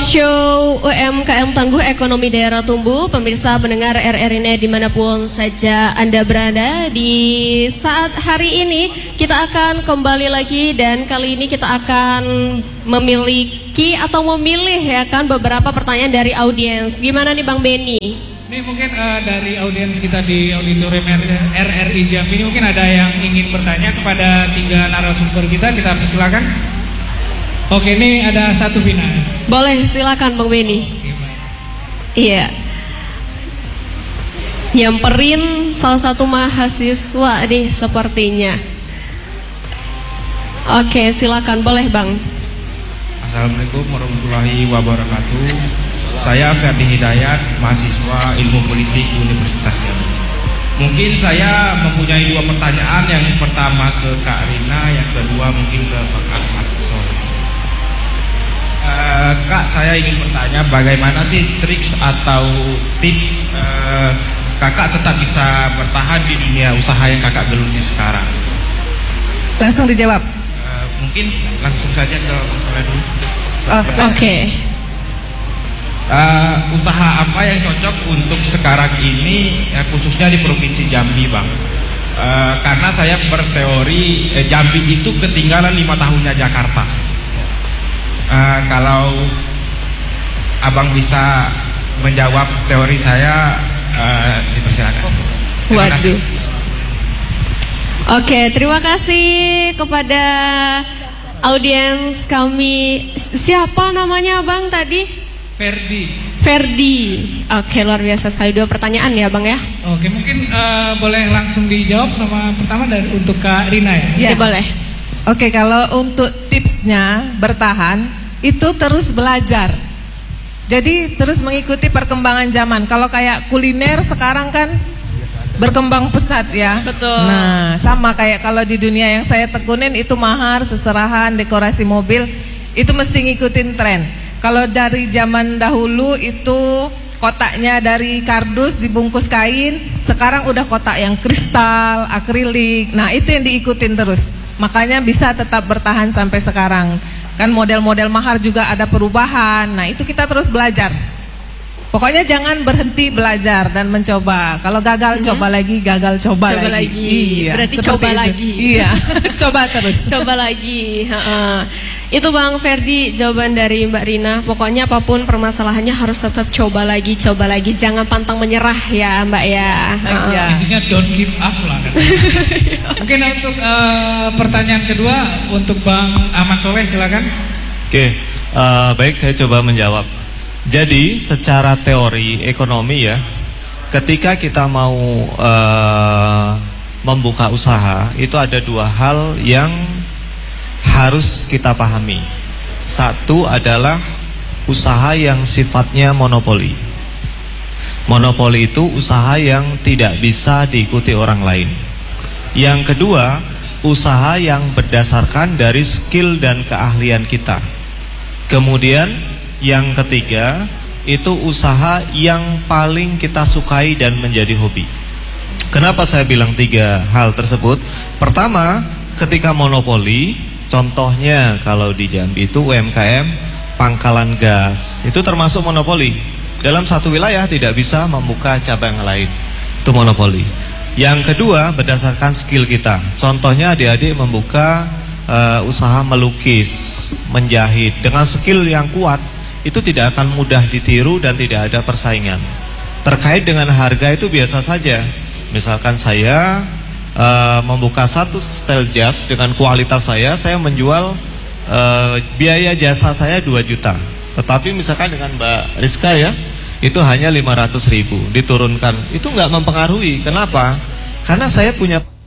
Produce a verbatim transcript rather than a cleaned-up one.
Talkshow U M K M Tangguh Ekonomi Daerah Tumbuh. Pemirsa pendengar R R ini dimanapun saja Anda berada. Di saat hari ini kita akan kembali lagi, dan kali ini kita akan memiliki atau memilih ya kan beberapa pertanyaan dari audiens. Gimana nih Bang Benny? Ini mungkin uh, dari audiens kita di auditorium R R I Jambi ini mungkin ada yang ingin bertanya kepada tiga narasumber kita. Kita persilakan. Oke, ini ada satu Vinas. Boleh, silakan Bang Benny. Iya. Nyamperin salah satu mahasiswa nih sepertinya. Oke, silakan, boleh Bang. Assalamualaikum warahmatullahi wabarakatuh. Saya Ferdi Hidayat, mahasiswa Ilmu Politik Universitas Jambi. Mungkin saya mempunyai dua pertanyaan. Yang pertama ke Kak Rina, yang kedua mungkin ke Pak Ahmad. Uh, Kak, saya ingin bertanya bagaimana sih triks atau tips uh, kakak tetap bisa bertahan di dunia usaha yang kakak geluti sekarang? Langsung dijawab. Uh, mungkin langsung saja ke masalah dulu. Oh, Oke. Okay. Uh, usaha apa yang cocok untuk sekarang ini, ya, khususnya di Provinsi Jambi, Bang? Uh, karena saya berteori eh, Jambi itu ketinggalan lima tahunnya Jakarta. Uh, kalau abang bisa menjawab teori saya, uh, dipersilakan. Terima kasih. Waduh. Oke, terima kasih kepada audiens kami. Siapa namanya Bang tadi? Ferdi. Ferdi. Oke, luar biasa sekali, dua pertanyaan ya Bang ya. Oke, mungkin uh, boleh langsung dijawab sama pertama dari untuk Kak Rina ya. Ya, boleh. Oke, kalau untuk tipsnya bertahan itu terus belajar. Jadi terus mengikuti perkembangan zaman. Kalau kayak kuliner sekarang kan berkembang pesat ya. Betul. Nah, sama kayak kalau di dunia yang saya tekunin itu mahar, seserahan, dekorasi mobil, itu mesti ngikutin tren. Kalau dari zaman dahulu itu kotaknya dari kardus dibungkus kain, sekarang udah kotak yang kristal, akrilik. Nah, itu yang diikutin terus. Makanya bisa tetap bertahan sampai sekarang. Kan model-model mahar juga ada perubahan. Nah, itu kita terus belajar. Pokoknya jangan berhenti belajar dan mencoba. Kalau gagal, mm-hmm. coba lagi, gagal coba, coba lagi. lagi. Iya, berarti coba itu. lagi. Iya, coba terus. Coba lagi. Ha-ha. Itu Bang Ferdi jawaban dari Mbak Rina. Pokoknya apapun permasalahannya harus tetap coba lagi, coba lagi. Jangan pantang menyerah ya Mbak ya. Ya. Intinya don't give up lah kan. Mungkin untuk uh, pertanyaan kedua untuk Bang Ahmad Soleh, silakan. Oke, uh, baik, saya coba menjawab. Jadi secara teori ekonomi ya, ketika kita mau uh, membuka usaha, itu ada dua hal yang harus kita pahami. Satu adalah usaha yang sifatnya monopoli. Monopoli itu usaha yang tidak bisa diikuti orang lain. Yang kedua, usaha yang berdasarkan dari skill dan keahlian kita. Kemudian yang ketiga, itu usaha yang paling kita sukai dan menjadi hobi. Kenapa saya bilang tiga hal tersebut? Pertama, ketika monopoli, contohnya kalau di Jambi itu U M K M pangkalan gas, itu termasuk monopoli. Dalam satu wilayah tidak bisa membuka cabang lain, itu monopoli. Yang kedua, berdasarkan skill kita. Contohnya adik-adik membuka uh, usaha melukis, menjahit dengan skill yang kuat, itu tidak akan mudah ditiru dan tidak ada persaingan. Terkait dengan harga itu biasa saja. Misalkan saya uh, membuka satu setel jas dengan kualitas saya, saya menjual uh, biaya jasa saya dua juta. Tetapi misalkan dengan Mbak Rizka ya, itu hanya lima ratus ribu diturunkan. Itu nggak mempengaruhi. Kenapa? Karena saya punya